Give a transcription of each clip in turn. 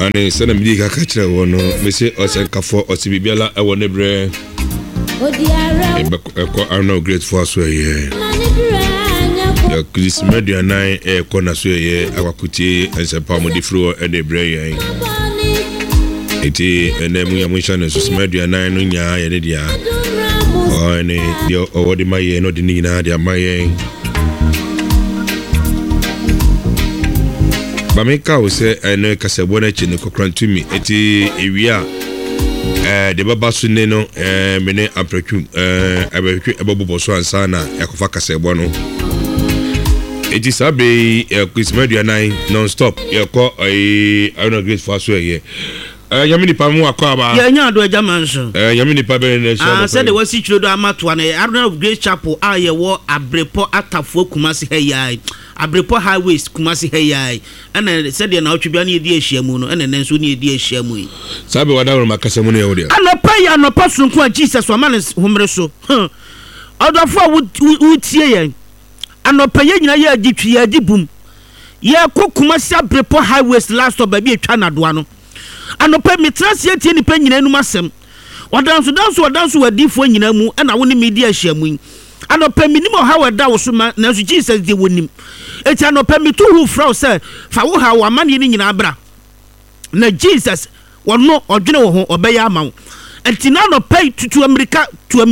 Ane sana midi ka kachira wono mese osenkafo osibibiala ewo nebre eko Arnold Great Force ye ya Chris Media 9 eko na so ye akwakuti ensepa mo difro enebre ye eti enemu ya mwisha na so Media 9 no nya ye ne dia o ne dio owodi maye no de ni na dia maye Bameka wo se ene kasebo na chi ne kokrantumi eti ewia de baba so ne no mene apretwu abetwe ebobo so ansa na yakofa kasebo no eti sabe Chris Media 9 non stop yako Arnold Great Force ye yamini pa mu akwa ya nya do agyaman so yamini pa be ne so say the wasi chiro do amatoa na Arnold Great Chapel aye wo abrepo atafo kumasi heyai abrepo highways kumasi heyai ana said na otwebia na edi ahyiamu no ana nenso na edi ahyiamu yi sabe wadawo makasemu ne yodi anopa sunko a Jesus wa man humre so odofo wutie yen anopa ye nyina ye agitwi ye agibum ye kokumasi abrepo highways last of baby atwa na doa no anopa mitrase atie ni pa nyina enum asem wadanso wadifo nyina mu ana wo ne media ahyiamu yi anopa minimo ha wada wo so ma na so Jesus de wonim eti anopa mitu hu fra say fa wo ha wa mane ni nyina bra na Jesus wono odwene wo ho obeya amawo eti na anopa to America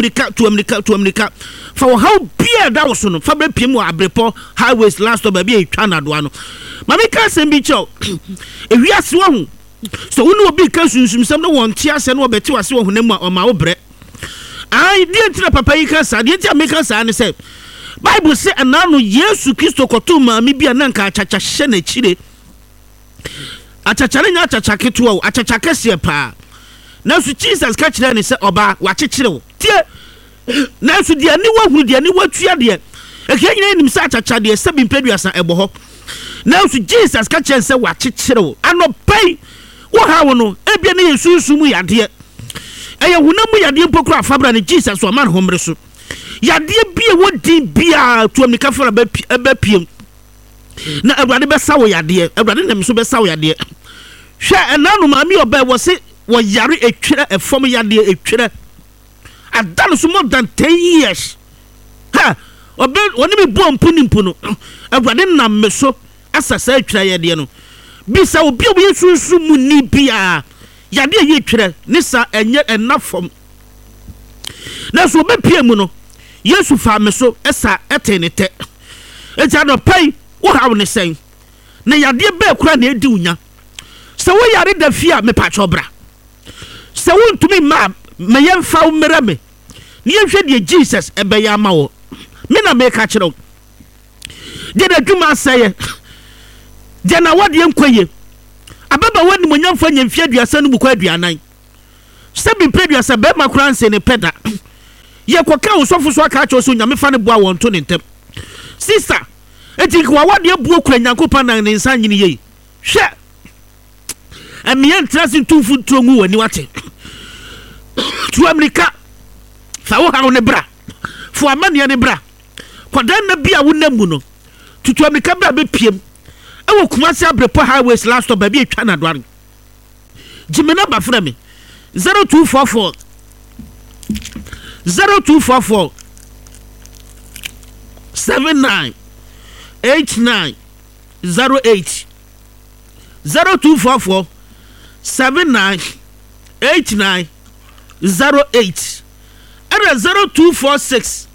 fa wo ha bia da wo so no fa bra piem wo abrepo highways last of baby atwa na do ano mama ka sem bi cho ewiase wo hu so wonu obi ka sunsum sam no won tia se no obeti wase wo hunam o ma wo bre ai die tira papa yi ka sa die tia me ka sa ne se Bible say anano Yesu Kristo koto ma mi bia na nka achacha hye na chire achacha nya achacha keto o achacha kese pa na so Jesus ka kire ne se oba wa chechire wo tie na so dia ni wa huru dia ni wa tua dia e ka nyina nim sa achacha dia se bi mpedua ebo ho na so Jesus ka kire se wa chechire wo anopai wo ha wo no e bia na Yesu mu yade eye hunamu yade mpokura afabra ne Jesus o man homre so yade bia wodi bia to amika fara ba piem na awurade be sawo yade awurade na mso be sawo yade hwe enanu maami oba wo se wo yare etwere efom yade etwere adalo so more than 10 years ha obe woni me bo mpu no awurade na meso asasa etwere yade no bisa obi obi sunsu mu ni bia yade ye etwere ne sa enye enafom na so be piem no Yesu fa me so esa etenete eja no pai wo hawo ne sen na yade be kura na edi unya se wo yare da fia me pa chobra se wo ntumi ma me yemfa wo mera me ne yehwe de Jesus ebe ya ma wo me na me ka kire de da dwuma saye de na wode enkoye ababa wani mo nyamfa nyamfia aduasa no bukwa aduanan se bi preduasa be ma kura nse ne peda ye koka usofo so aka cho so nyame fa ne boa won to ne ntem sister eti kwa wade abuo kura nyankopa na ne nsa nyini ye hwe emiye ntrasi tufu trongu wani wate tu America fa wo ha ne bra fo amane ne bra kwadan na bia wo namu no tu America bra be piem ewo kumasi abrepo highways last stop baby atwa na doare jimena ba fra me 0244 0244 79 89 08 0244 79 89 08 and 0246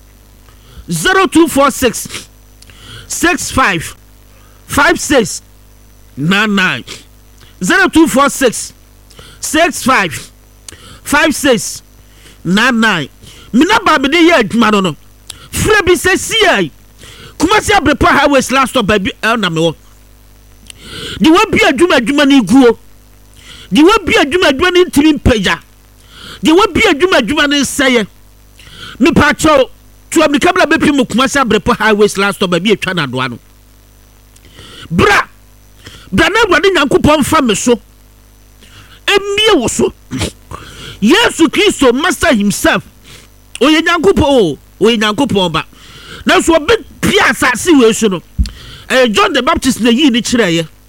65 56 99 0246 65 56 99 mina baby de ye adwuma no frɛ bi sɛ siai kumasi abrepo highways last stop baby na me wo di wa bi adwuma ni guo di wa bi adwuma ni ntimi mpaja di wa bi adwuma ni sɛye me pa cho to America bla be pim kumasi abrepo highways last stop baby atwa na doa no bra na Awurade Nyankopɔn fa me so emie wo so Yesu Kristo master himself oye Nyankopɔn ba na so be pia asase we so no John the Baptist na yi ni kireye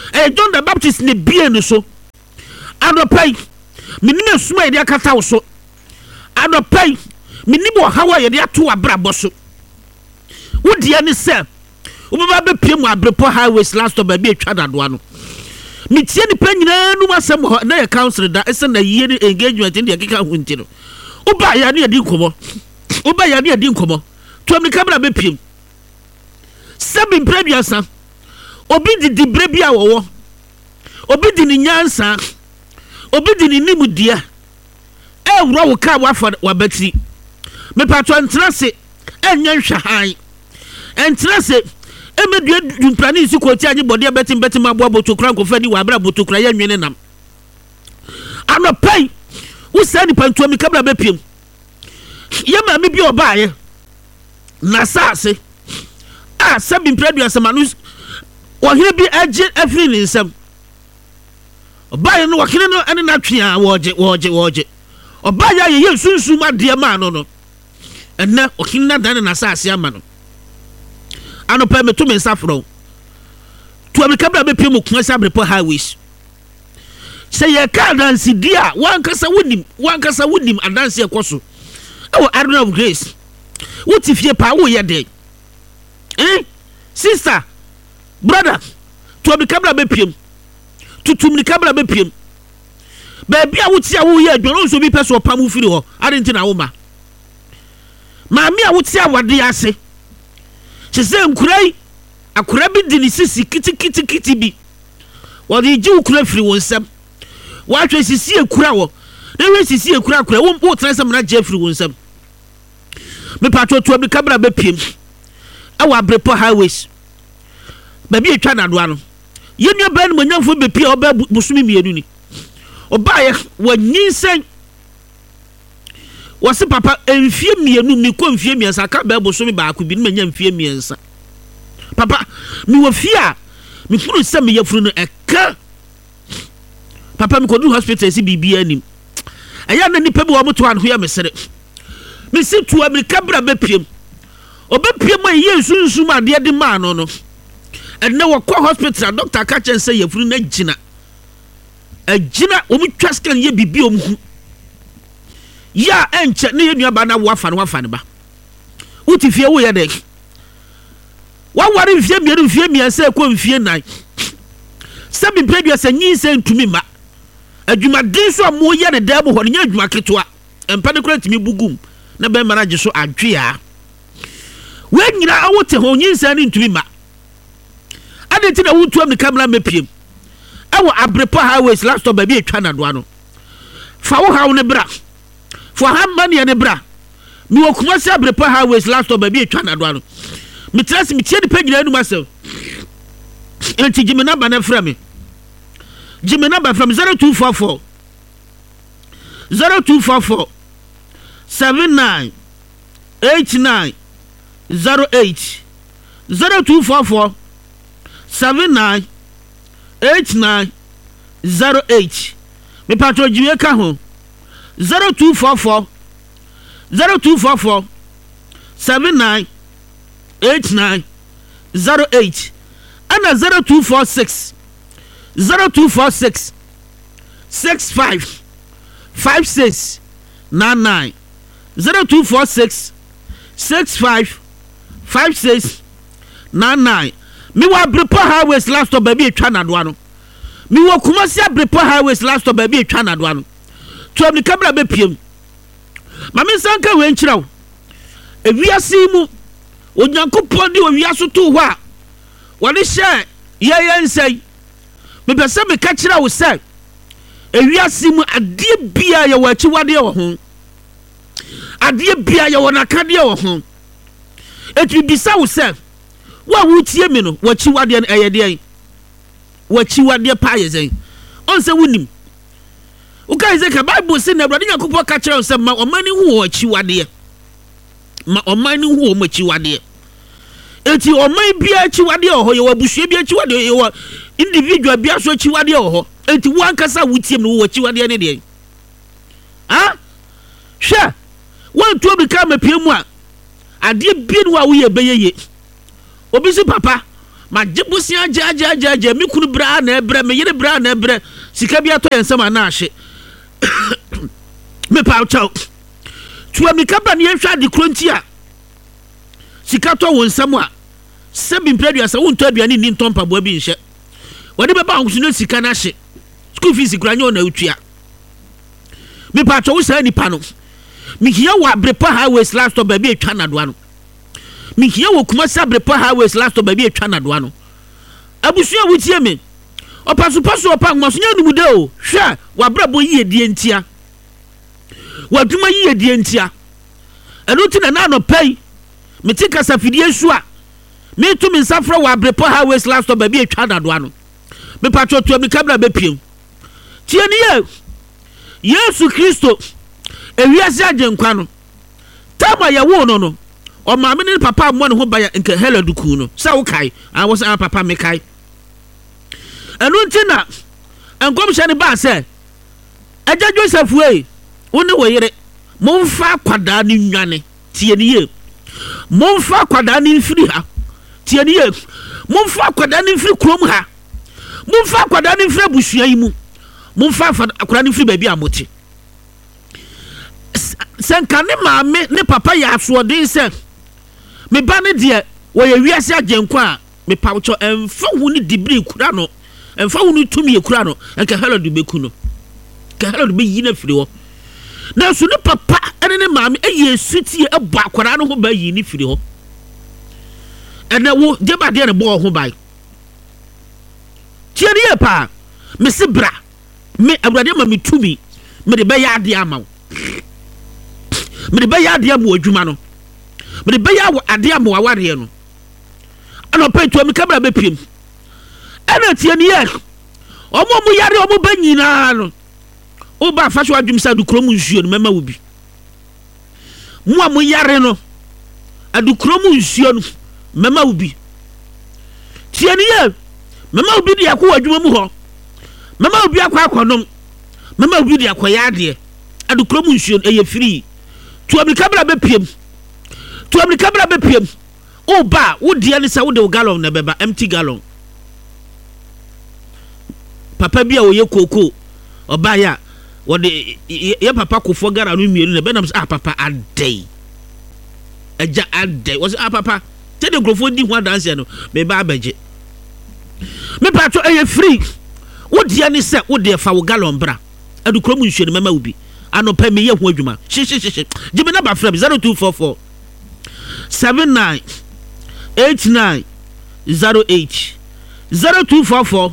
John the Baptist ne bie no so adopai menim esuma yede akata wo so adopai menim ohawa yede ato abrabɔ so wodia ne sɛ wobaba bepie mu Abrepo highways last stop baabi atwa dadoa no metie ni pa nyina no masɛm hɔ na yɛ council da ɛsɛ na yie ne engagement ne yɛkeka ho nti no woba ya ne yɛdi nkɔmmɔ to America bra bepiem sɛbi mpraduasa obi didi bre bia wɔwɔ obi di ne nyansa obi di ne nimudia wura wo ka wafa wabati mepato entrase enya nhwahan entrase emedua dumprani si kwoti anye bode beti mabo botokura nkofa ni wabra botokura ya nwene nam anopai wo sa ni pantu America bra bepiem ye ma me bi obaaye na saase sɛbi mpraduasa manus wɔhene bi agye afiri ne nsɛm ɔbaayɛ no wɔhene no ɛne n'atwe a wɔgye ɔbaayɛ yɛ sunsum adeɛ maa no ɛnɛ ɔhene no dan ne n'asase ama no anɔpa meto me nsa frɔ to America bra bepie mu kuma sɛ Abrepo highways sɛ yɛka adansedie a wankasa wonim adanse ɛkɔ so ɛwɔ Arena of Grace wote fie paa woyɛ dɛ sister brother to America bra bepiem tutum ni kabra bepiem baabi a wotia wo yɛ adwano nso bi pɛ so pam firi hɔ adenti na wo ma maami a wotia wade ase kyese nkurai akura bi di ni sisi kiti bi wɔde gye ukura firi wo nsɛm wɔatwe sisi ekura wɔ na we sisi ekura wo tena sɛm na gye firi wo nsɛm me pato to America bra bepiem ɛwɔ Abrepo highways baabi atwa nadoa no yenua ba no manyamfo bepie oba busumi mienu ni obaye wanyinsen wose papa emfie mienu mi ko mfie miensa ka ba busumi ba ko bi no manya mfie miensa papa mi wo fie a mi furu se me yafuru no eka papa mi ko du hospital si bibia anim eya na nipa bi wo moto an ho ya mesere mi si to America bra bepiem obepiem ma ye sunsun ade de ma no and now wɔ hospital doctor ka kyɛn sɛ yɛfuru na gyina omu twa scan yɛ bibi omhu ya enche ne yɛ nuaba na wafa ne ba wuti fie wo yɛ dɛ waware mfie miɛnsa ekɔ mfie nan sɛ bi pedua sɛ nyinsa ntumi ma adwumaden so a mo yɛ ne dɛbo hɔ ne nya adwuma ketewa empa ne kora timi bugum na bɛ mara gye so adwea we nyina awote ho nyinsa ne ntumi ma adeti na wutu America bra mepiem ɛwɔ Abrepo highways last stop baabi atwa nadoa no fa wo hawo ne bra fo hamba ne ne bra mi wɔ kuma sɛ Abrepo highways last stop baabi atwa nadoa no mitrasi mitie de pagina anu masɛm enti gime number na fra me gime number from 0244 79 89 08 0244 79 89 08 me patro jiwe ka ho 0244 79 89 08 ana 0246 65 56 99 0246 65 56 99 mi wa Abrepo highways last stop baabi atwa nadoa no mi wo Kumasi Abrepo highways last stop baabi atwa nadoa no to America bra bepiem ma me sanka we nkyiraw ewiase mu onyankopɔn de owiase to hɔ a wɔde hyɛ yɛyɛ nsɛn me pɛ sɛ me ka kyerɛ wo sɛ ewiase mu adeɛ bia yɛ wɔ akyiwadeɛ wɔ ho adeɛ bia yɛ wɔ nakadeɛ wɔ ho etu bisa wo sɛ wa wutie me no wachiwade no eyede wachiwade pa yezen on se wunim u ka ze ka Bible se na Awurade Nyankopɔn ka kyerɛ sɛ ma ɔmani hu wachiwade machiwade eti ɔman bia achiwade ho ye wabusue bia achiwade ye wa individual bia so achiwade ho eti wankasa wutie me wachiwade ne de hwɛ wantu America mapie mu a ade bi no wa wo ye beyeye obi si papa ma jibusia jajajaja me kunu bra na ebre me yire bra na ebre sika bia to yensam ana ahye me pa chao tuwa mi kaba ne yehwa de kronti a sika to won nsam a sebi mpredua sa won to aduane ni ntompa bo bi nhye wode beba ahosuno sika na hye school fees kura na utua me pa chao sa nipa no mi hia wa brepa highways last stop baby etwa na doa no mi hia wo kuma sa brepa highways last stop baby etwa na doa no abusua wutie me opaso opa nwasonya numude o hwe wa brabo yie die ntia waduma yie die ntia eno ti na no pai me ti kasa fidie su a me to me nsafra wa brepa highways last stop baby etwa na doa no me patro to me kabra bepiem tie ne ye Yesu Kristo ewiase agenkwa no tama ya wo no o maame ne papa mo ne ho ba ya nke heladuku no sa wo kai a wo sa papa me kai enu ntina enkom hye ne ba se aja Joseph we wo ne wo yere momfa kwada ne nwane tie ne ye momfa kwada ne mfiri ha tie ne ye momfa kwada ne mfiri krom ha momfa kwada ne mfiri busua yi mu momfa kwada ne mfiri ba bi amote senkane maame ne papa ya asoden se me ba ne de wo ye wiase agenkwa me pawcho emfa hu ne dibri kura no emfa hu ne tumi kura no enka helod beku no ka helod be yina firi ho na so ne papa ene ne maame eye sutie ebo akwara no ho ba yi ni firi ho ene wo je ba de ne bo ho bai tiere pa me se bra me awurade ma me tumi me de be ya ade amaw me de baya ade amu adwuma no me de baya ade amu aware no ana peto me kabra bepiem ana tie ne ye omo yare omo banyina no o ba fa so adwum sa du krom nsuo no mema wo bi mo amu yare no adu krom nsuo no mema wo bi tie ne ye mema wo bi de akwa adwuma mu ho mema wo bi akwa akonom mema wo bi de akwa ya ade adu krom nsuo eye free to America bra bepiem o ba wo dia ne sa wo de gallon na beba empty gallon papa bia wo ye koko oba ya wo de ye papa kofo gara no mienu na be nam papa adai eja adai wo papa te de grofo di ho dance no me ba abeje me pa to eye free wo dia ne se wo de fa wo gallon bra adu krom nsuo ne mama wo bi anopa me ye ho adwuma give me number from 0244 79 89 08 0244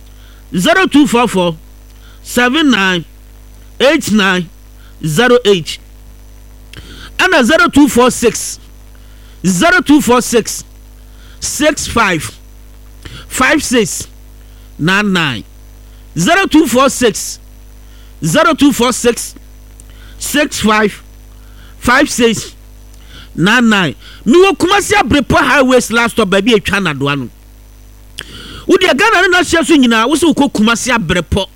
79 89 08 and 0246 65 56 99 0246 65 56 99 mi wo Kumasi Abrepo highways last stop baby etwa na doa no wo de Ghana na hye so nyina wo se wo Kumasi Abrepo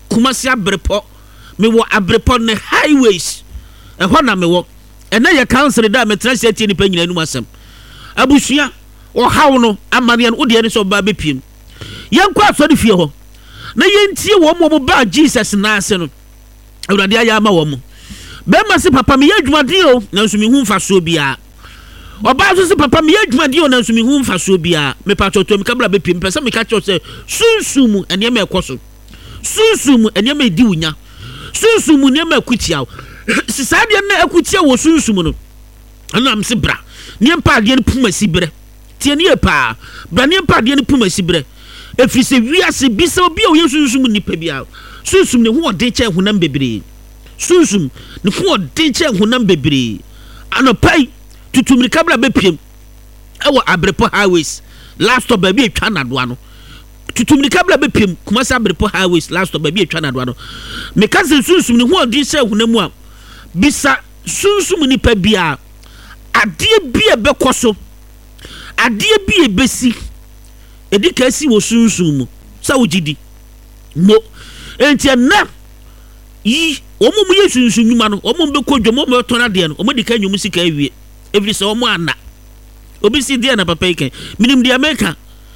mi wo Abrepo ne highways ho na mi wo ena ye council da me tra city ni pa nyina nu asem abusua wo hawo no amane no wo de ne so ba bepiem yenko asori fie ho na yentie wo mo ba Jesus na ase no awurade aya ma wo mo be ma se papa me yadwumaden o na nso me hu mfa so bia oba so se papa me yadwumaden o na nso me hu mfa so bia me pa to me kabla be pim pesa me ka cho se sunsumu ene ma ekoso sunsumu ene ma di wunya sunsumu ne ma akutia sisa de na akutia wo sunsumu no ana am se bra ne mpa de ne puma sibre tie ne pa bra ne mpa de ne puma sibre efiri se wiase bisa obi o yesunsumu nipa bia sunsum ne ho de che honam bebre sunsum ne ho de che honam bebre anopai tutumri kabla bepiem ewo Abrepo highways last stop baby etwa na doa no tutumri kabla bepiem Kumasi Abrepo highways last stop baby etwa na doa no me ka se sunsum ne ho de che honam a bisa sunsum ni pa bia ade bia bekoso ade bia besi edika si wo sunsum mu sa wo gidi mo enti na yi omo mu yesunsu nyuma no omo be kodwo mo tona de no omo de ka nyum sika awie every so omo ana obi si de na papa iken minim de America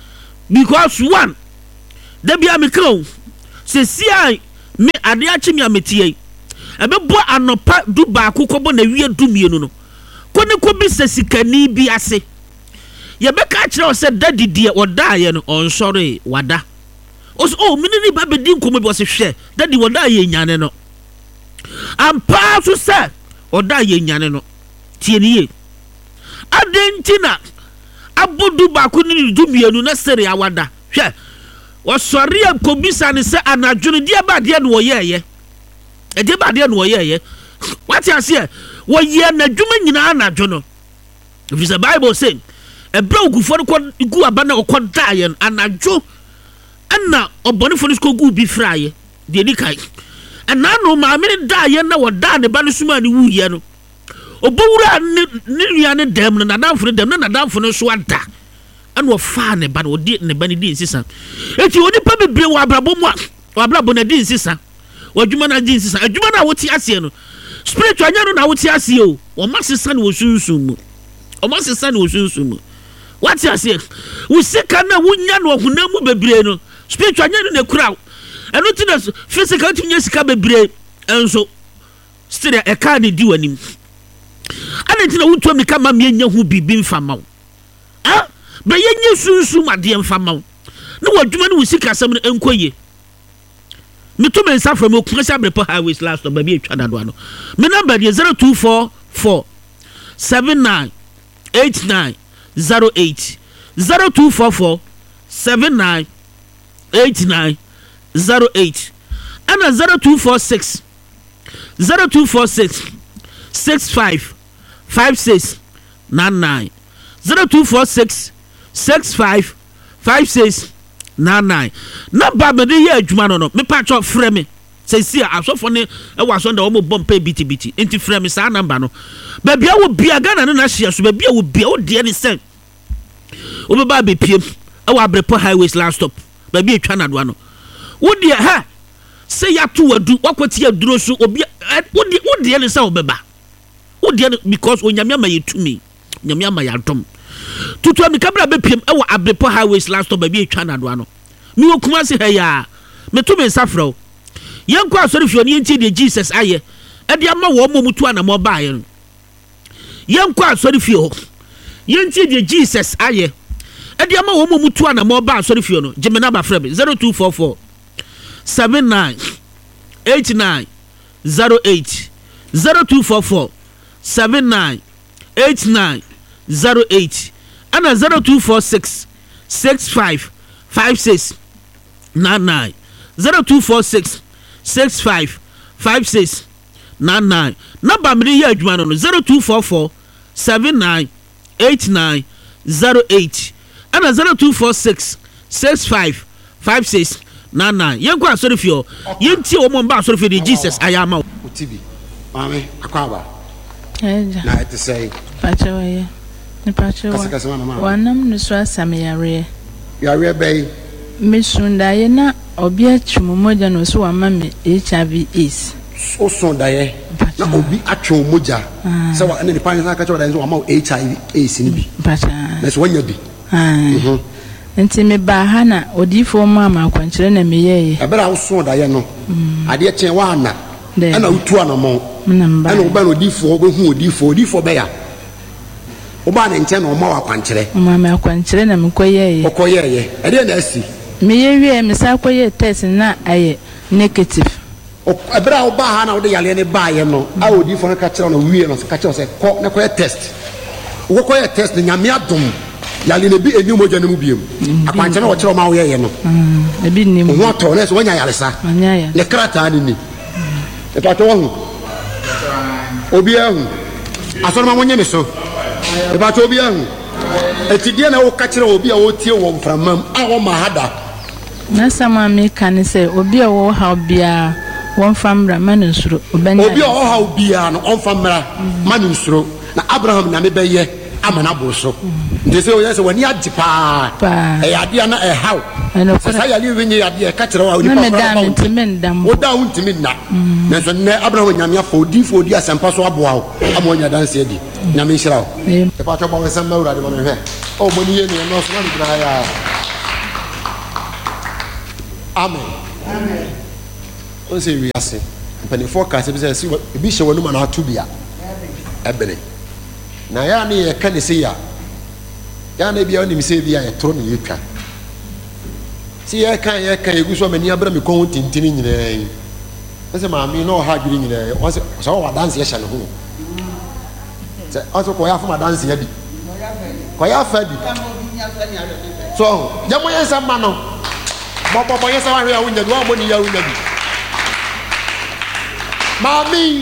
because one da bia me kan se sia me ade achi me ametie ebebo anopa du ba akokɔbɔ na wie du mienu no kone ko bi se sikani bi ase ye beka kire o se daddy die odaye no onsore wada o minini ba be din komo bi o se hwe daddy odaye nyane no ampa so se odaye nyane no tie niye adentina abodu ba ko ni du mienu na sere awada hwe osori akobisa ne se anadwene die ba de no woyeye e de ba de no woyeye what you say woye na dwuma nyina anadwo no if the Bible say ebra ogufo ko gu aba na okodaye anadwo ana obonefo no ko gu bi fraye de ni kai ana no ma me daye na woda ne ba no suma ne wuye no obowura ne nua ne dem no nadamfo dem na nadamfo no so ada ana ofa ne ba no odi ne ba ne di nsisa eti oni pa bebre wa abrabo mu wa abrabo na di nsisa wadwuma na di nsisa adwuma na woti ase no spiritual anya no na woti ase o o masesa ne wosunsun mu o masesa ne wosunsun mu wati ase wo sika na wonya no honam mu bebre no spiritual anya no na kura eno ti na physical ti nya sika bebre enso still e ka ne di wanim ana ti na wotu mi ka ma me nya hu bibi mfama wo ba yenye sunsun ade mfama wo na wadwuma ne wo sika sam no enkoye me to men safra me okun sabre po highways last of baby etwa dado ano me number is 0244 79 89 08 0244 79 89 08 and 0246 65 56 99 0246 65 56 99 number me dey adwuma no me patch frame me say see asofo ne e waso nda wo mo bomb pay biti enti frame me sa number no ba bia wo bia Ghana no na hia so ba bia wo bia wo de ne sen wo be ba be piem e wa Abrepo highways last stop ba bia etwa na do ano wo de ha say ya to wadu wakwati aduro so obi wo de ne sen wo be ba wo de because onyame ama yetumi nyame ama yadom tutu mi kabra be piem e wa Abrepo highways last stop ba bia etwa na do ano mi wo kuma se ha ya me to me safro yenko asori fio ne enti de Jesus aye e de ama wo mo mutu ana mo ba ye yenko asori fio yenti de Jesus aye e de ama wo mo mutu ana mo ba asori fio no jemena ba frebe 0244 79 89 08 0244 79 89 08 ana 0246 65 56 99 0246 65 56 99 number me ya adwuma no 0244 79 89 08 and 0246 65 56 99 yenko asori fio yenti o mo ba asori fio de Jesus ayama utibi mame akwaba eja na it say pacho ye ni pacho wanam no so asame yare bay mesunda ye na obi atwumo moja no so wama me HIV AIDS so sondaye na obi atwo moja se wa ne pan sa ka cho da so wama HIV AIDS ni bi pacha na so wanya bi nti me ba ha na odifo mu ama kwankire na me ye ebera wo sondaye no ade chen wa na ana utu anamo ana wo ba no odifo wo hu odifo be ya wo ba ne nche na o ma wa kwankire ma kwankire na me koye okoye ede na asi me ye me sa koye test na aye negative ebra wo ba ha na wo de yale ne ba ye no a odifo no ka kire no wie no ka kire se ko na koye test wo koye test na nyame adom yale ne bi eni moja ne mu biem akwanche na wo kire ma wo ye no ebi ni mu wo to na so wanya yale sa le krata ni e pa to wo obi ahu asoro ma wonye me so e pa to obi ahu etidie na wo ka kire obi a wo tie wo mframam a wo ma hada na sama me kan se obi a wo ha bia won famra manusuro obanya obi a wo ha bia no on famra manusuro na Abraham na me beye amana boso ndese o yese wani ajipa e ade na e haw sa ya li wenye ade ka kire wa oni pa o da untimi na na so ne Abraham nyame afo di asempa so aboa wo amonya danse adi nyame nhira wo e pa to ba we sem mawura de mo ne he o mo ni ye ne no so na dira ya amen on say we ase mpanifo ka se bi se bi hye wonu ma na ato bia ebene na ya na ye ka ne se ya na bia onim se bia ye toro ne ye twa si ye kan egu so mani abra me kon tintini nyina se ma mi no ha dwiri nyina o se so wa dance ye hye ne ho se o so ko ya fa ma dance ye bi ko ya fa bi so ya mo ye sa ma no bo ye sa wa hwe ya wunya bi wa mo ni ya wunya bi mami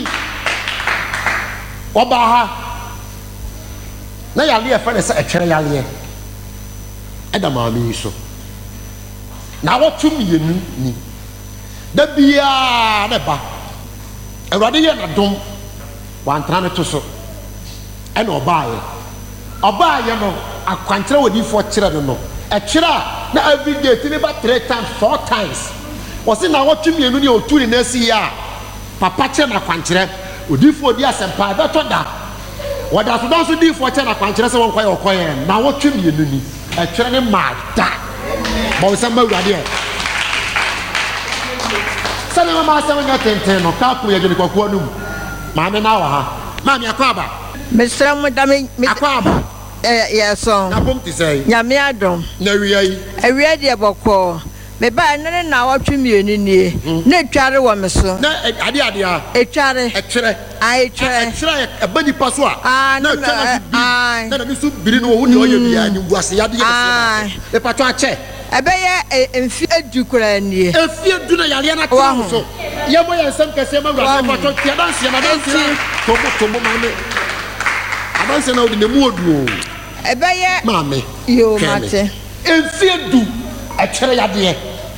oba ha na yale e fa ne se etwere yale e da mami so na wotu mienu ni da bia na ba awurade ye na dom wantra ne to so e na oba ye no akwantre wodi fo kire no e kire na every day tini ba 3 times 4 times wosi na wotu mienu ni otu ni na si ya papa kire na kwantre odi fo odi asempa be to da wada so don so di fo kire na kwantre se won kwaye okoye na wotu mienu ni e kire ne ma da ba wosan ma wurade sani mama asɛm nya tenten no ka ko yɛ de kwakuo no mu maame na wa ha maame akwaba mesra mo da me akwaba so na bom ti sɛ nyame adom na wiya yi awiya de bɔkɔ me ba ne na watwe mienu nie na etware wɔ me so na ade a etware etware abani paso a na etware na bi so biri no wo ne ɔyɛ bia ni buase yade yɛ e pato ache ebeye emfi edu kura nie efi edu na yale na tro so ye mo ye nsem kese ma wura pato tia dance na dance tomo mame abanse na odi ne mu odu ebeye mame yo mate emfi edu etware yade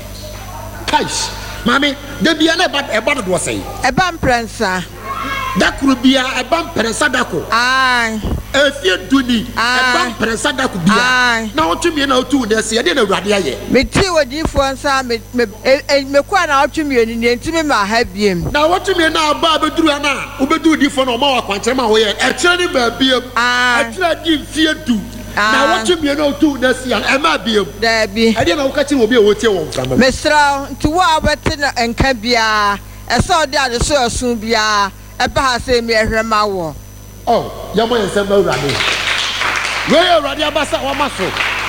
kais mami de bia na eba do sei eba mprensa dakuru bia eba mprensa dako efie duni eba mprensa dako bia na otumi na otu de se de na awurade aye meti wodifo nsa me kwa na otumi ni ntimi ma ha biem na otumi na aba beduru ana obedu difo na o ma wa kwankyere ma wo ye ekire ni ba biem ekire di fie du na watumi na otu na sia ema biem da bi ade na wo ka chi obi e wotie wo mframa mesra nti wo abete na enka bia ese ode ade so asun bia ebe ha se me ehwema wo oh ya mo ensem na urade we urade abasa wa maso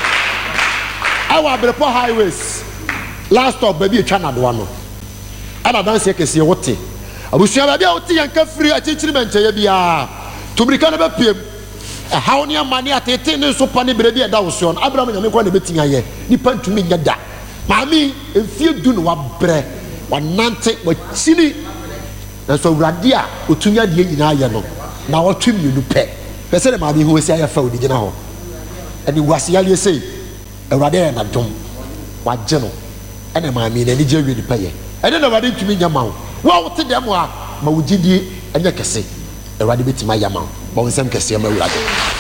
awa Abrepo highways last stop baby etwa na do no ana dance kese wote abusua ba bia wote yanka free achichiri menche bia tubrika na ba piem how near money at 18 so pani brebi da wo so Abraham nyame kwa na betin aye nipa ntumi nya da maami efie du no wa bre wa nante wa chini na so urade a otunya de nyina aye no na wo twem yenu pe pese na maami ho esi aye fa odi gina ho eni wase yale sei urade na dom wa je no ena maami na ni je wi ni pe ye ene na urade ntumi nya ma wo wote dem a ma wo gidie enya kese urade betima ya ma bon nsem kese ma urade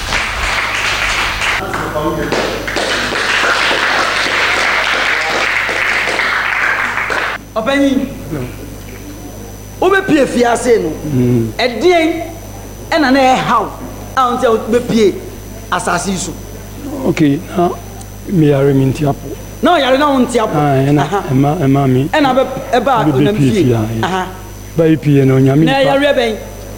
Openi obe pie fiase no edien ena na e haw ante obe pie asasi so okay me are minti apo no yare na wonti apo ema mi ena be eba na pie ba pie no nyame na yare ben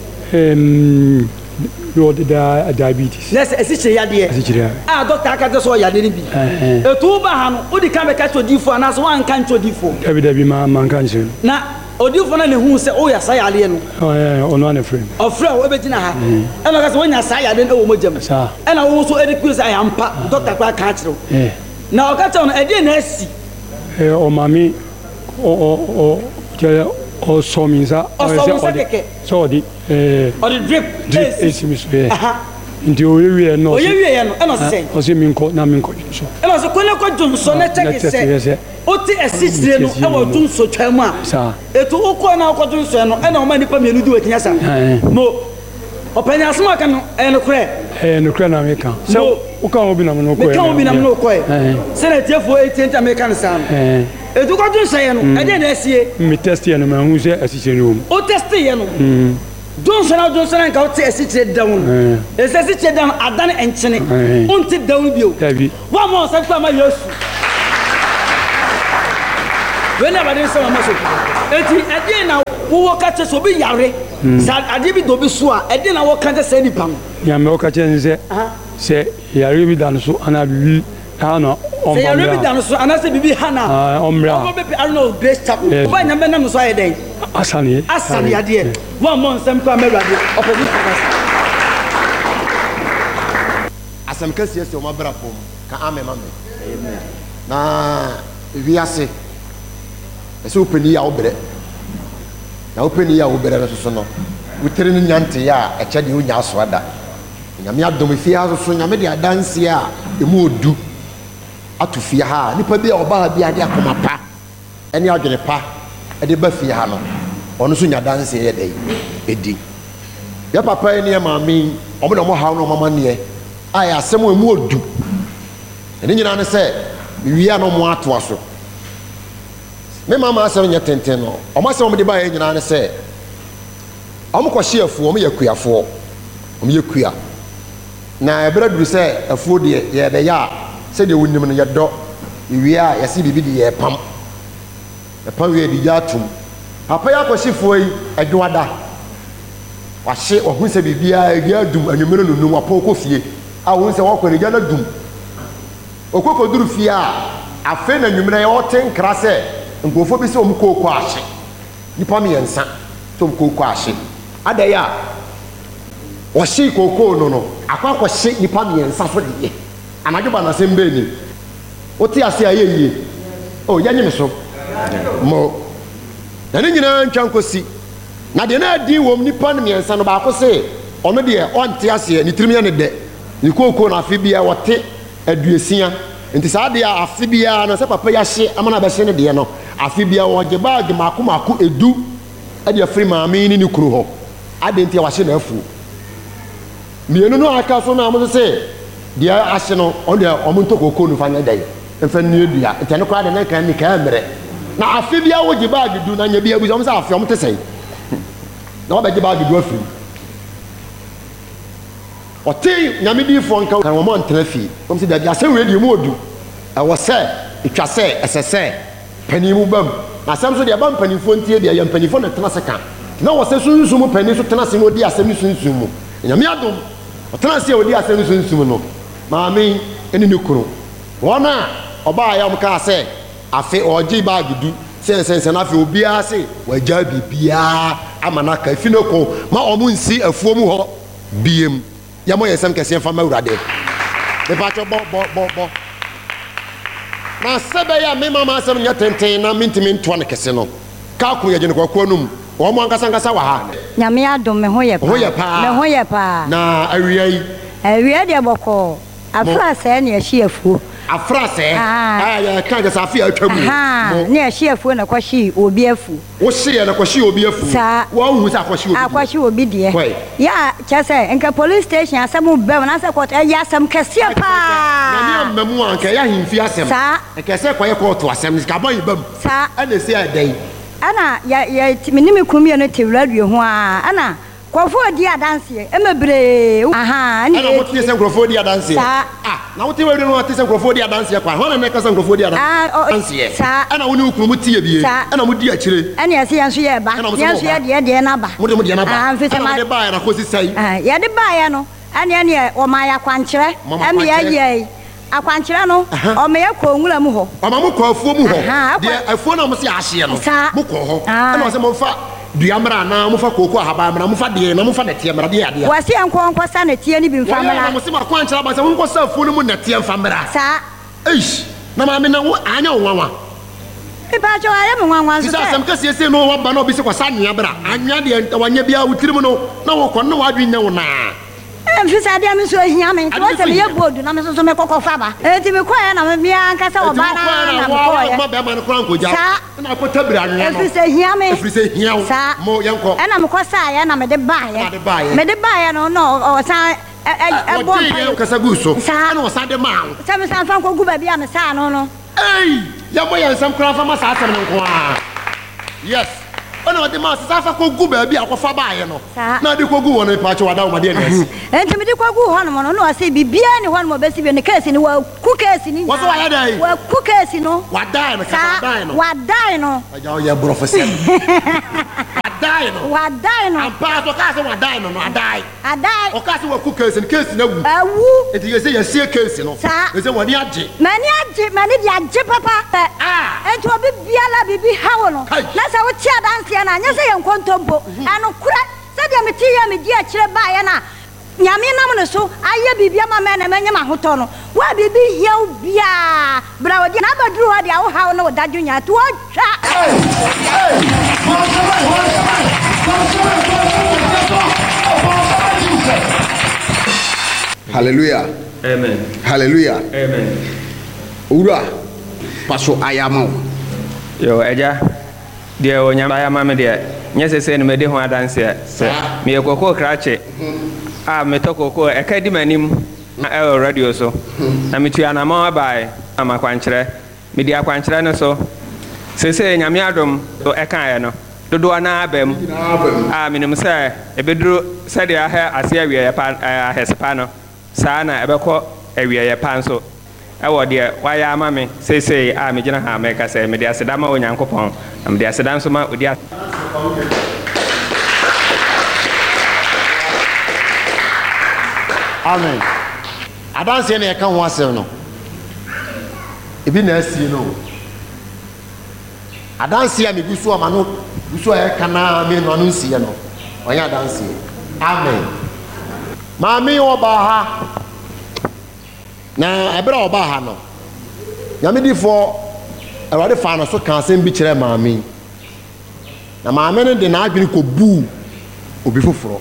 you the diabetes let's esichire yade doctor akade so yade ni bi etu ba ha no odi kan be ka chodifo ana so wan kan chodifo dabi ma man kan che na odifo na ne hu se o ya sa yale no ono an frame ofra o be gina ha e ma ka se wonya sa yade no wo mojam e na wo so ediku se ayampa doctor kwa ka kire na o ka che no ede na asi o mami o so minsa so di drip esimis nti o yewie no e no se o se minko na minko so e no se kone ko junso na check se o ti esitire no e wo junso twam a etu ukọ na ko junso no e na o ma nipa mienu di wetinya sa mo opanya asma ka no e no kre na me kan so o kan obi na no ko me kan obi na no ko se na tiefo 80 American sam etu ko junso ye no e de na esie me test ye no ma hu se asitire no o test ye no Johnson ka wote esitire down esitire down adane enchene unti down bio wa mo sa kwa ma Yesu when I didn't say again now, who will catch us will be yare. I did be swa, I didn't know what say any pam. Yamoka say, Yari done so, and I will. Hana, say I really done so, and I say, Bibi Hana, I don't know, Grace Chapel. Why number no so a day? Asani, idea. 1 month, some camera opposite as some cases to my brother, can mammy. Na, we are say, it's open here, open. Now, open here, open. We turn in Yantia, a chadi unya swada. Yamia domifia, so Yamedia dance here, the mood do. Atufia ha nipa bi oba bi ade akoma pa ene adwene pa ade ba fie ha no ono so nya danse ye dai edi ya papa ene maami omo na mo ha no mama ne aya asem emu odu ene nyina ne se wiya no mo ato aso me mama asem nya tenten no omo asem omo de ba ye nyina ne se omo kwhye afu omo yakuafo omo yakua na ebra duru se afu de ye be ya said the women in your dog, we are, you see, the pump. The pump we yatum. Papa was she for a duada. Or she or who said, be a yardum and you may know a poco fee. I won't say, walk with a yellow doom. Okoko do fear. A friend and you may all 10 crasse and go for me some co quash. You pummy and son, some co quash. Adaya. Was she coco no? I can't was shake the pummy and suffer the year. Anajuba na sembe ni oti ase ayeye o yanye me so mo na ni nyina ntwa nkosi na de na adi wom nipa no miensa no ba ko se ono de onte ase ni tirimi ne de ni kokoko na afi bia wote aduesia nti sa de afi bia no se papa ya hye amana ba hye ne de no afi bia wo je baag mako edu ade afri maami ni kuro ho ade nti wa hye na afu mienu no aka so na mo se dia aseno on dia omunto kokoko no fanya dai enfa ni edua ntene kwa de na kan ni ka mere na afi bia wo je baag du na nya bia bu so afi omte sei na wo ba je baag du afi ote nyamedi fo nka kan wo mo ntena fi kom se da bia se we di mu odu e wo se etwa se esese pani mu bam na sam so de bam pani fo ntie bia ya pani fo na tena se kan na wo se sunsumu pani so tena se no di asem sunsumu nyame adom tena se odi asem sunsumu no maami eni ni kuro wona oba ya mka se afi oji baag du sense na afi obi ase waja bibia amana ka finoko ma omu nsi afuo mu ho biem ya mo yesem kese fa mawurade me pa cho bo na sebe ya me mama asem nya tenten na mintimi nto ne kese no ka ko ye gene kwakwo num wo mo ankasa wa ha nyame adom me ho ye pa na awia de boko afra se na ehie afuo afra se ya kan ga safi atwamu na ehie afuo na kwashi obi afu wo hye na kwashi obi afu wo hu sa kwashi obi de ya chese enka police station asem be na se court ya asem kese pa na ni mamu anka ya himfi asem kese kwaye court asem ka ban ibam ana se adai ana ya minimi kumie no tewradue ho ana kwafo di adanse emebre ana mo tie se kwafo di adanse na wo tie we no tie se kwafo di adanse kwa ho na me ka se kwafo di adanse ana wo ni ukuru mo tie bie ana mo di akire ana ya se yanso ye ba yanso ye de na ba mo de na ba ana de ba ya na kosi sai ya de ba ya no ana ne o ma ya kwankire am ya ye akwankire no o me ya ko nwura mu ho o ma mo ko afuo mu ho de afuo na mo se ahye no mo ko ho ana se mo fa duamra na mo fa koko ahaba mra mo fa de na mo fa netie mra de ade wase enkonko sa netie ni bi mfa mra na mo se ma kwankire ba se mo ko sa afuo no mu netie mfa mra eish na ma me na wo anya wanwa ba jo are mo wanwa so se sam kase ese no wa ba na obi se kwasa nya bra anya de wanya bia wutirim no na wo ko na wadwi nya wo na mfisa dia mi so hia me to se me ye bodu na me so me kokofra ba enti me koya na me anka se wo ba na me koya ma be ma no kran ko ja na ko tabira nwa no mfisa hia me mfisa hia wo mo yanko na me ko sa ya na me de ba ya no o sa bo pa ka sa guso na o sa de ma sa me san fan ko gu ba bia me sa no ei ya mo yan sam kran fa ma sa asem nko a yes ona de ma safa ko gu ba bi akofa baaye no na de ko gu won pa che wada wo de nesi enti me de ko gu ho no no ase bibia ni ho no besi bi ne case ni wa ku case ni wo so wa ya dai wa ku case no wada no ka wada no aja o ye professor wada no ampa so ka se wada no adai o ka se wa ku case na wu awu enti ye se ye sie case no ye se woni age mani di age papa enti obi biala bibi hawo no na sa wo chia dance na anya se ye nkontompo anu kura se de me tie me di a kire ba ye na nyame nam ne so aye bibia ma me na menye ma hoto no wa bibi hiaw bia bra wodi na baduru ho de a wo hawo no dadwo nya to twa Hallelujah. Amen. Hallelujah. Amen. Ura paso ayamo. Yo eja de onyama ayama me de nyese se no me de ho adanse se me ekoko krache me tokoko e ka di manim na radio so na me tu anama abai ama kwankyere me di akwankyere no so se nyame adom so e kan ye no dodo na abem menim se e beduru se de ase awie ye pa ahesepa no saa na ebekọ awie ye pa nso ewo de waya ama me se me gina ha me ka se me de aseda ma onyankopon am de aseda nso ma odi amen adanse na yɛka ho asɛm no ebi na asi no adanse a mebi so ama no so a yɛka na me no ano nsiɛ no ɔnyɛ adanse amen maame ɔba ha na ɛberɛ a ɔba ha no nyamedifoɔ awurade fa no so ka asɛm bi kyerɛ maame na maame no de n'adwene kɔbuu obi foforɔ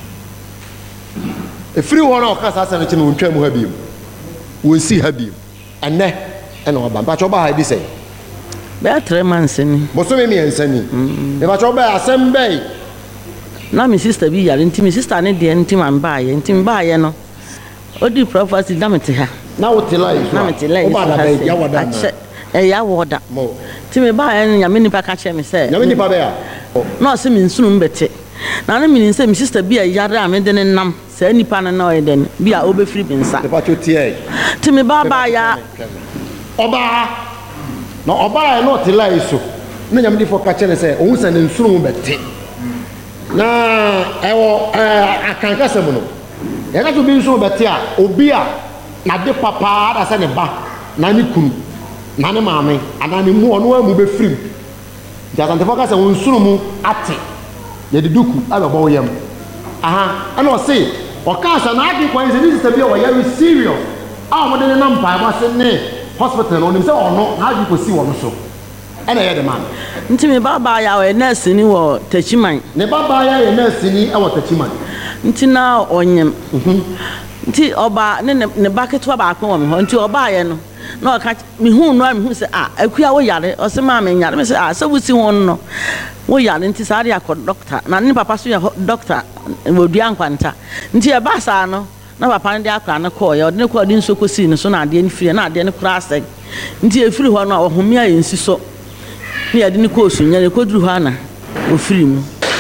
efiri hɔ na ɔka saa asɛm no kyerɛ no ntwa mu ha biom wɔnsi ha biom ɛnɛ ɛna ɔba mpakyɛ ɔba ha bi sɛ bɛyɛ 3 months ni bosome mmiɛnsa ni mpakyɛ ɔbɛyɛ asɛm bɛyi na me sister bi yare nti me sister ne deɛ nti ma mbaayɛ nti mbaayɛ no odi prophecy na me te ha na wo te lai so na me te lai so ha ya wada na ya wada nti me baayɛ no nyame nipa ka kyerɛ me sɛ nyame nipa bɛya na ɔsɛ me nsunu mbɛte na ne me sɛ me sister bi a yare a me de ne nam sɛ nipa no na ɔyɛ den bi a obɛfiri bi nsa nipa to tie nti me baaya ɔba na ɔba no te lai so na nyame nipa ka kyerɛ sɛ ɔhu sɛ ne nsunu mbɛte na ɛwɔ akankasɛm no yɛka to bi nso bɛte a obi a na de papa da sɛ ne ba na ne kunu na ne maame ana ne mu ɔno amu bɛfirim nti asantefo ka sɛ wo nsoro mu ate yɛde duku abɛbɔ wo yam ɛna ɔse ɔka sɛ na ade kwan sɛ ne sista bi a wɔyɛ serious a ɔmode ne nam mpaebɔ ase ne hospital no ɔnim sɛ ɔno na ade kɔsi wɔ no so ɛna yɛ de ma nti me baba ya ɔyɛ nurse ni wɔ Tachiman ne baba ya yɛ nurse ni wɔ Tachiman nti na ɔnyem nti ɔba ne ba ketewa baako wɔ me hɔ nti ɔba yɛ no na ɔka me hu no me hu sɛ akua wo yare ɔsɛ ma me yare me sɛ sɛ wusi ho no wo yare nti saa de akɔ doctor na ne papa so yɛ doctor wɔ dua nkwanta nti e ba saa no na papa ne de akra ne kɔ yɛ ɔde ne kɔ de nso kɔsi ne so na ade ne firi na ade ne kura asɛ nti efiri hɔ no a ɔhome a yɛnsi so ne yɛde ne kɔ osunya ne kɔduru hɔ ana ofiri mu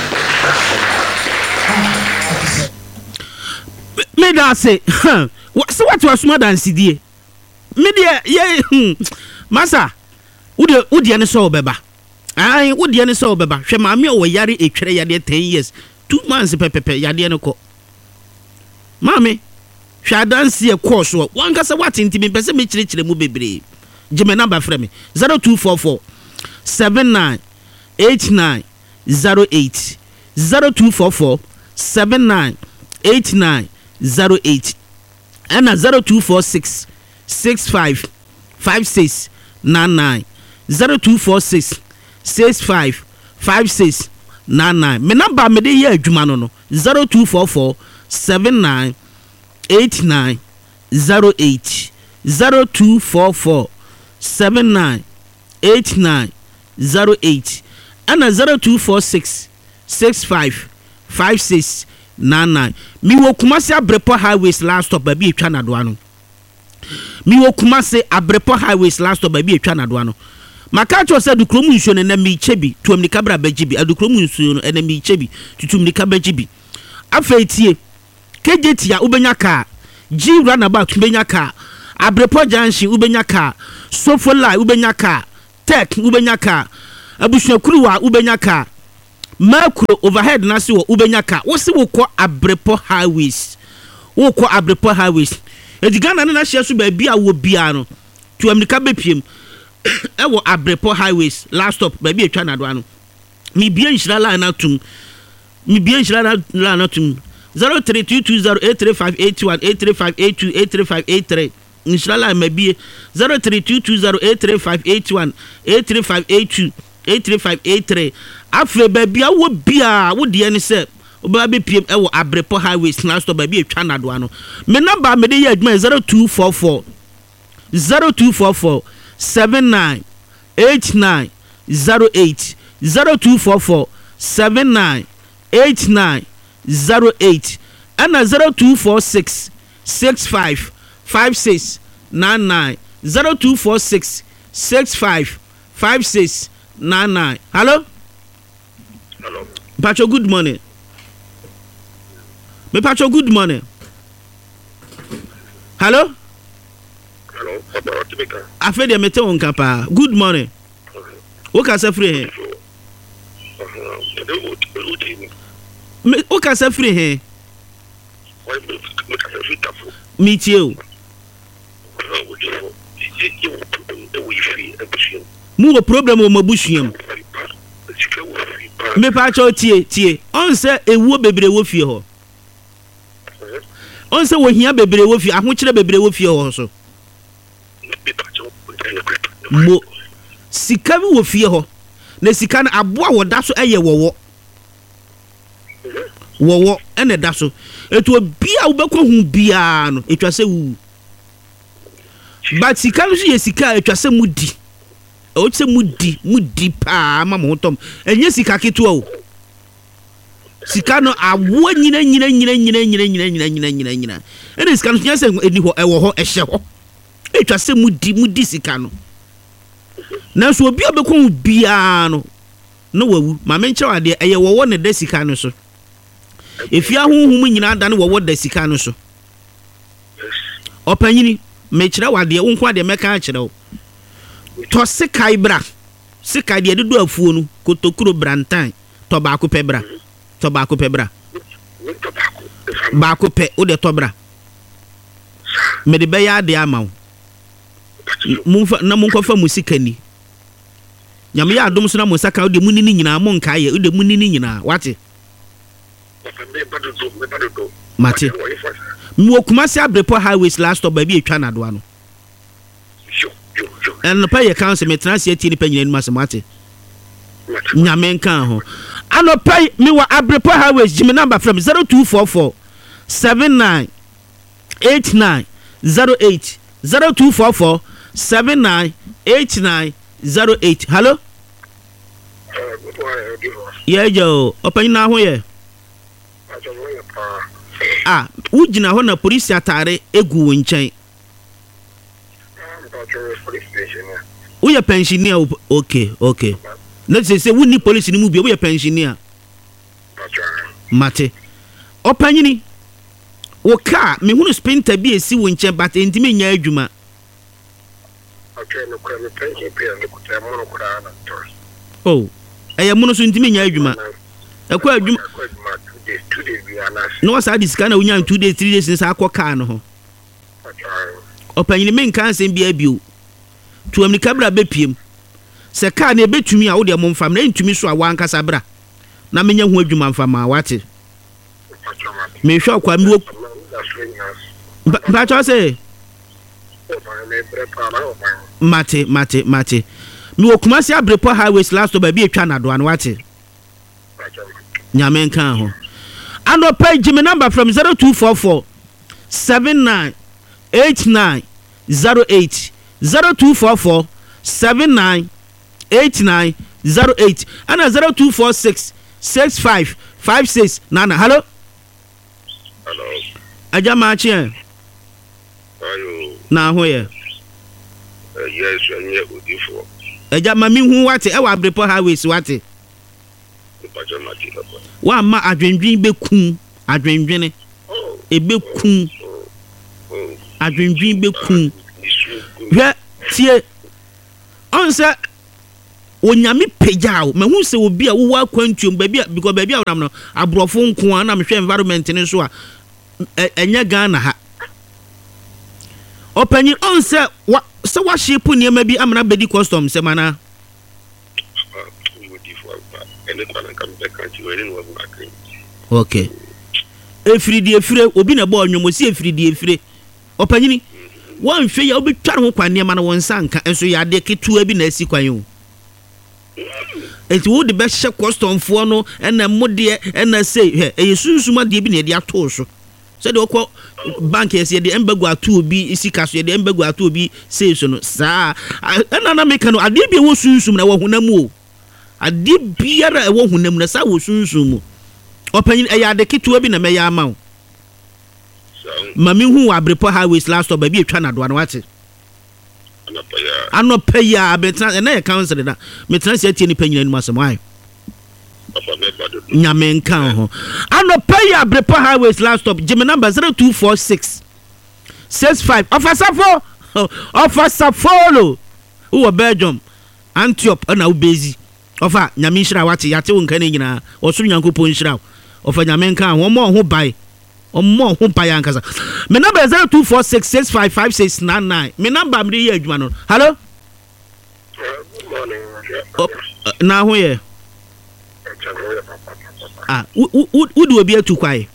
me da say so what was more than CD me dia ye masa wode ne so beba ai wode ne so beba hwe maame o yare etwere yade 10 years 2 months pepepe yade ne ko maame hwe adanse e course wo wanka se watinti me pese me kyerɛkyerɛ mu bebre gime number frɛ me 0244 79 89 08 0244 79 89 08 and 0246 65 56 99 0246 65 56 99 me number me de ye adwuma no 0244 79 89 08 0244 79 89 08 and 0246 65 56 99 mi wo Kumasi Abrepo highways last stop baby etwa na do ano mi wo Kumasi Abrepo highways last stop baby etwa na do ano maka cho se adukrom nsuo no na mi chebi tuamnika bra bagibi adukrom nsuo no na mi chebi tutumnika bagibi afetie kejetia ubenya ka G runabout ubenya ka Abrepo Junction ubenya ka Sofola ubenya ka Tech ubenya ka Abusuakuruwa ubenya ka Makro overhead nasi wo ubenya ka wosi wokɔ Abrepo highways wokɔ Abrepo highways edigana na hye so ba bia wo bia no tuamnika bepiem ewo Abrepo highways last stop ba bia atwa na do ano mi bia nhira line atum 0322083581 83582 inshallah maybe 0322083581 83582 afre baby awo bia wo de ne se oba be piem e wo Abrepo highways na stop baby atwa na do ano me number me de ye adwuma 0244 798908 0244 798908 and 0246 65 5699 0246 65 5699. Hello? Hello. Pacho, good morning. Me Pacho, good morning. Hello? Hello. After the meter on Kapa. Good morning. What can I say free? What can I say free here? Meet you. More problem with my bushim. Me Pacho tie. On say a wo bebre wo fie ho. On say wo hia bebre wo fie, ahokyere bebre wo fie ho so. Mo sika bi wo fie ho. Na sika na aboa wo da so eye wowo. Wowo ene da so. Etu bia wo bekọ hu bia no, etwa se wu. But sika no ye sika etwa se mudi. O tse mudi pa ma mo tom. Enye sika keto o. Sika no awo nyina. Ene sika no nya se eni ho ewo ho ehye ho. Etwa se mudi sika no. Na so obi obekọ hu bia no. No wawu. Ma me nche wade eye wowo ne da sika no so. Efia huhum nyina da ne wowo da sika no so. Opanyini me kire wade wo nko ade meka a kire wo. To sekai bra. Sekai de do afuo no kotokuro brantan to ba ko pebra. Ba ko pe o de to bra. Me de be ya de amaw. Mumfa na munko fa musika ni. Nyame ya adom so na musaka o de munini nyina mo nka ye o de munini nyina wate. Mate. Mwo Kumasi Abrepo highways last stop baby atwa na do ano. And pay your council me transi eti ni panyina nima semate. Nyame nka ho. Ano pay me wa Abrepo highways jimi number from 0244 798908 0244 798908. Hello? Yeah yo, opanyina ho ye. Ujina ho na police atare egu nchen. Uya pensioner okay. Let's say we need police ni mu bi we pensioner. Mate. Opanyini. Wo car me hunu sprinter bi esi wo nchen but entime nya adwuma. Oh. Eye mu no so entime nya adwuma. Ekwa adwuma. 2 days we are not. No wasa this kind of 2 days 3 days since akọ car no ho. Opanyini men kan sem bia bio. Tuamnika bra bepiem. Se car na ebetumi a wo de mo mfam na ntumi so a wankasa bra. Na menya hu adwuma mfam a wate. Me hwa kwa mi wo. Ba cho say. Mate. Mi wo Kumasi Abrepo highways last to ba bi atwa na do an wate. Nyame nka ho. Ano page me number from 0244 798908 0244 798908 and 0246 65 56 nana. Hello. Ajama chie. Ayo. Na ho ye. Yes, and yet with you for. Eja mami hu wate e wa Abrepo highways wate. Wa ma adwendwen bekum adwendwene. Ebekum. Adwendwen bekum. Hwe tie onse onyame pejao mehu se obi a wo akwantuom baabi because baabi a wonam no abrofo nko na mehwe environment ne so a enya Ghana ha opanyin onse se wa shape niam bi amana bedi custom se mana okay efire obi na bo onwom si efire opanyin wan hwe ya obi tware ho kwan niam na won sanka enso ya de ketua bi na asi kwan o enti wo de be hye custom fo no na mode na say yesunsuma de bi na de ato so so de okọ bank yesi de embagu ato obi isika so de embagu ato obi say so no saa na meka no ade bi wo sunsum na wo honam o ade biara wo honam na saa wo sunsum mu opanyin ya de ketua bi na me ya ama o mami hu Abrepo highways last stop baby etwa na do wate anopaya betra na ye council da metra se tie ni panyina ni masem ai nyame nkan ho anopaya Abrepo highways last stop Jimmy number 0246 65 officer follow who Belgium Antioch na ubezi ofa nyame nhira wate yate won kan nyina osoro nyankopon nhira ofa nyame nkan ho mo ho bai omo ho bai ankasa me number 0246655699 me number me dey adwuma no hello good morning na ho ye wo do obi atu kwai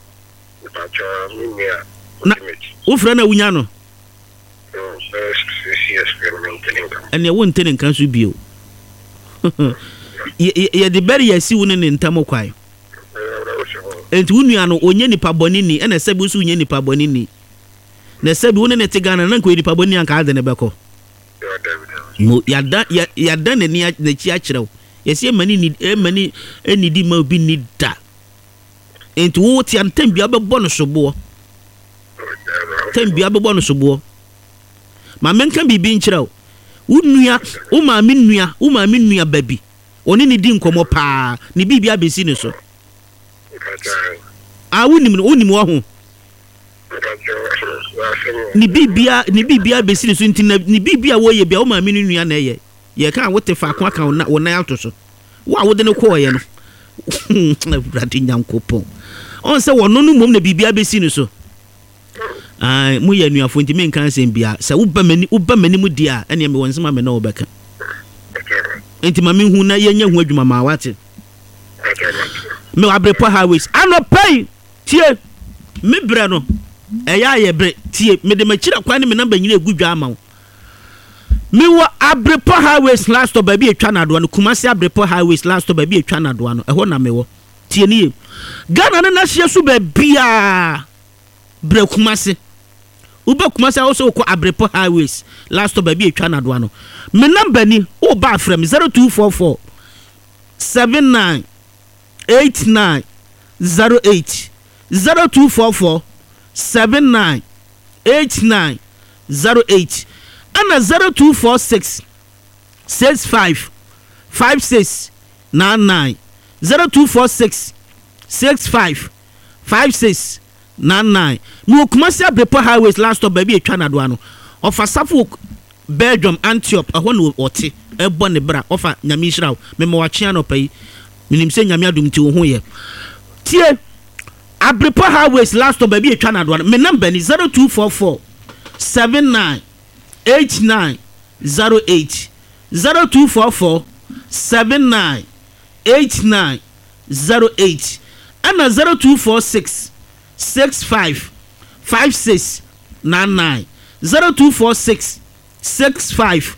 na wo fra na wunya no ene wo ntene nkan so bio ye de beri yasi wo ne ntam kwai enti wunu ano onye nipa boni ni ena sebi so onye nipa boni ni na sebi wonu ne tegana na nko nipa boni anka ade ne beko mo yada ne ni na chi a kirew yesi emani enidi ma obi ni da enti wo ti antem bia bebo no sobo tem bia bebo no sobo ma menka bibi nkirew unua wo ma menua babi oni ni di nkomo pa ni bibia besi ne so unim wa ho ni bibia besi ne so ntina ni bibia wo ye bia wo ma menu nua na ye ye kan wo te fa ko aka wo na alto so wo a wo de ne ko ye no brati nyankopon on se wono no mom na bibia besi ne so ai mu ye nua fo ntime nkan sem bia se wo ba mani mu dia ene me wonsema me na wo beka enti ma me hu na ye nya hu adwuma ma wate me Abrepo highways anopay tie me bre no eya ye bre tie me de makira kwa ne me number nyina egudwa ama me wo Abrepo highways last stop baby etwa na do no Kumasi Abrepo highways last stop baby etwa na do no eho na me wo tie ni Ghana na hye so ba bia bre Kumasi uba Kumasi also ko Abrepo highways last stop baby etwa na do no me number ni o ba from 0244 79 8908 0244 79 8908 and 0246 65 5699 0246 65 5699 me Kumasi Abrepo highways last stop baby etwa na do ano ofa safo Belgium Antioch aho no ote ebo ne bra ofa nyame nhira me ma wakye no pai minim se nyame adum ti wo ho ye tie Abrepo highways last stop baby etwa na do ano me number ni 0244 79 8908 0244 79 8908 and 0246 65 5699 0246 65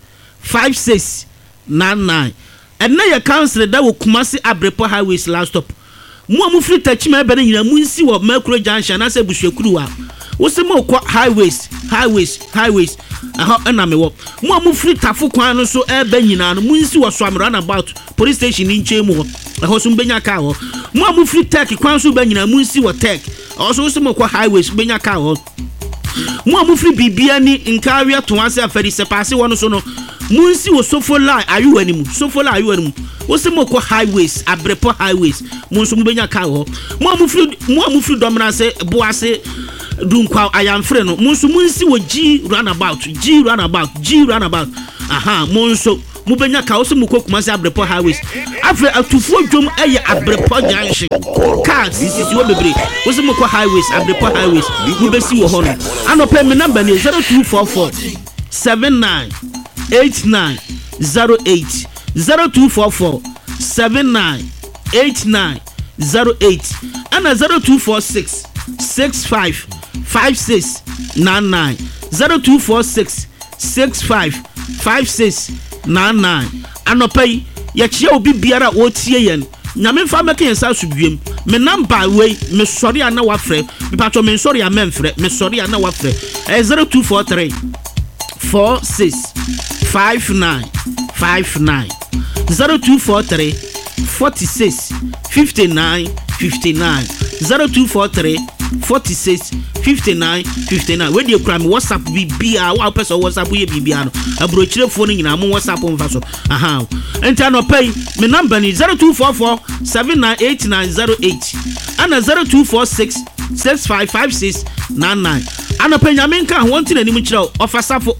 5699 and now your council that will Kumasi Abrepo highways last stop mu free touch me be nyina mu nsi wo Mercury Junction na se busuakuru a wo se mo kwa highways aha na me wo mu free tafu kwan no so e be nyina no mu nsi wo so amra na about police station ni nche mu ho ho so mbenya ka ho mu free tech kwan so be nyina mu nsi wo tech also wo se mo kwa highways benya ka ho mu free bibia ni nkawia to ase afari se passe wo no so no munsi wo Sofola ayu animu Sofola ayu animu wo se mo kɔ highways Abrepo highways munso mu benya ka ho mo amufri domna se boase dunkwa ayamfre no munso munsi wo G runabout aha munso mu benya ka wo se mo kɔ Kumasi Abrepo highways afre atufuo dwom eye Abrepo junction cars sisi wo bebre wo se mo kɔ highways Abrepo highways mu besi wo ho no anope me number ni 0244 798908 0244 798908 and 0246 655699 0246 655699 anopai ya chia obi biara otie yen nyame mfa meke yensa subiem me number we me sori ana wafre me patcho me sori amemfre me sori ana wafre 0243 465959 0243 465959 0243 465959 where you cram WhatsApp bibia wa person WhatsApp ye bibia no abrochire phone nyina mo WhatsApp mfa so aha enta no pay me number ni 0244 798908 and 0246 655699 ana penya menka ho ntina nim kire ofasafo